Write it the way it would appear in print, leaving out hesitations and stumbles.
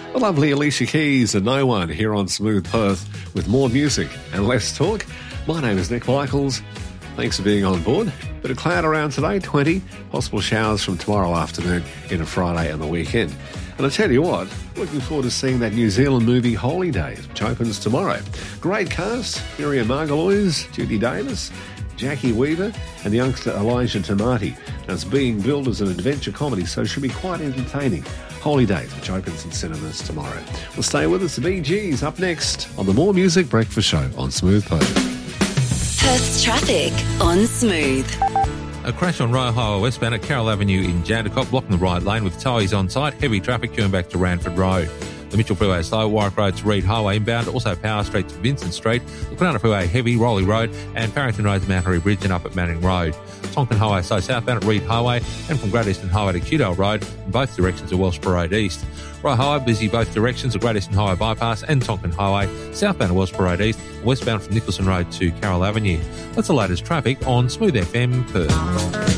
The lovely Alicia Keys and No One here on Smooth Perth with more music and less talk. My name is Nick Michaels. Thanks for being on board. Bit of cloud around today, 20. Possible showers from tomorrow afternoon into Friday and the weekend. And I tell you what, looking forward to seeing that New Zealand movie Holidays, which opens tomorrow. Great cast, Miriam Margolyes, Judy Davis, Jackie Weaver and the youngster Elijah Tamati. Now, it's being billed as an adventure comedy, so it should be quite entertaining. Holidays, which opens in cinemas tomorrow. Well, stay with us. The Bee Gees up next on the More Music Breakfast Show on Smooth Perth. Perth's traffic on Smooth. A crash on Royal Highway westbound at Carroll Avenue in Jandakot, blocking the right lane with towies on site. Heavy traffic queuing back to Ranford Road. The Mitchell Freeway is slow, Warwick Road to Reed Highway inbound, also Power Street to Vincent Street, the Crown Freeway heavy, Rowley Road, and Farrington Road to Mount Harry Bridge and up at Manning Road. Tonkin Highway slow southbound at Reed Highway, and from Great Eastern Highway to Cudale Road, in both directions of Wellsborough Road East. Royal Highway busy both directions of Great Eastern Highway Bypass and Tonkin Highway, southbound at Wellsborough Road East, and westbound from Nicholson Road to Carroll Avenue. That's the latest traffic on Smooth FM Perth.